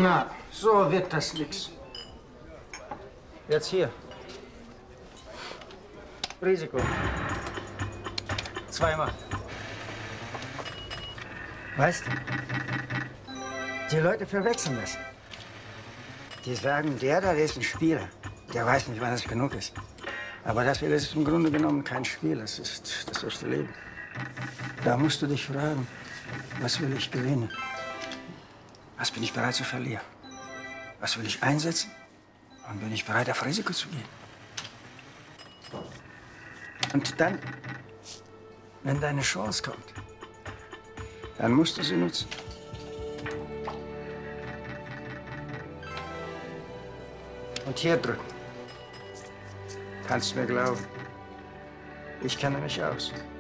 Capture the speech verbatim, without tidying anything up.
Na, so wird das nix. Jetzt hier. Risiko. Zweimal. Weißt du, die Leute verwechseln das. Die sagen, der da, der ist ein Spieler. Der weiß nicht, wann es genug ist. Aber das hier, das ist im Grunde genommen kein Spiel. Das ist das echte Leben. Da musst du dich fragen, was will ich gewinnen? Was bin ich bereit zu verlieren? Was will ich einsetzen? Und bin ich bereit, auf Risiko zu gehen? Und dann, wenn deine Chance kommt, dann musst du sie nutzen. Und hier drücken. Kannst du mir glauben, ich kenne mich aus.